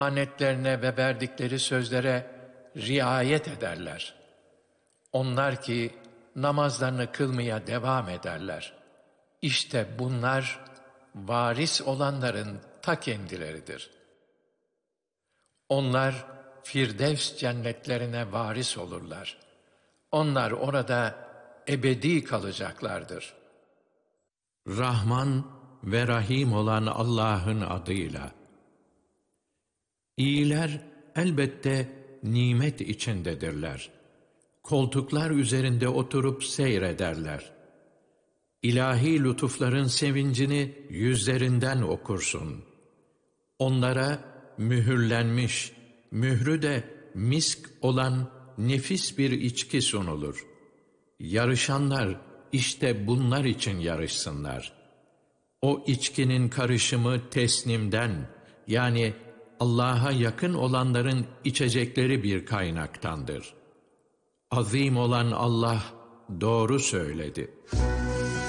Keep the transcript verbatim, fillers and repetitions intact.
emanetlerine ve verdikleri sözlere riayet ederler. Onlar ki namazlarını kılmaya devam ederler. İşte bunlar varis olanların ta kendileridir. Onlar Firdevs cennetlerine varis olurlar. Onlar orada ebedi kalacaklardır. Rahman ve Rahim olan Allah'ın adıyla. İyiler elbette nimet içindedirler. Koltuklar üzerinde oturup seyrederler. İlahi lütufların sevincini yüzlerinden okursun. Onlara mühürlenmiş, mührü de misk olan nefis bir içki sunulur. Yarışanlar işte bunlar için yarışsınlar. O içkinin karışımı tesnimden, yani Allah'a yakın olanların içecekleri bir kaynaktandır. Azim olan Allah doğru söyledi.